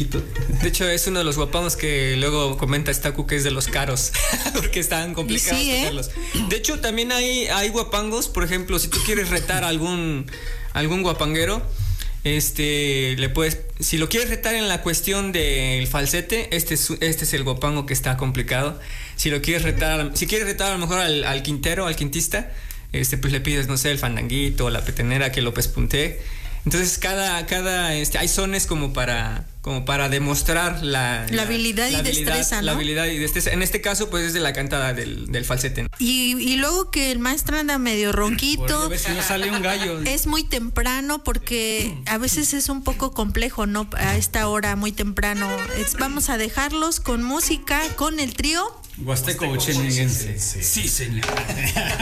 chiquito. De hecho, es uno de los guapangos que luego comenta Staku que es de los caros, porque están complicados tocarlos. De hecho, también hay guapangos, por ejemplo, si tú quieres retar a algún guapanguero, le puedes, si lo quieres retar en la cuestión del falsete, este es el guapango que está complicado. Si quieres retar a lo mejor al quintero, al quintista, pues le pides, no sé, el fandanguito o la petenera que lo pespunte. Entonces hay sones como para demostrar la habilidad y destreza, ¿no? La habilidad y destreza. En este caso, pues es de la cantada del falsete, ¿no? Y luego que el maestro anda medio ronquito. A veces no sale un gallo. Es muy temprano porque a veces es un poco complejo, ¿no? A esta hora muy temprano. Vamos a dejarlos con música, con el trío Huasteco Ochenenguense. Sí, señor.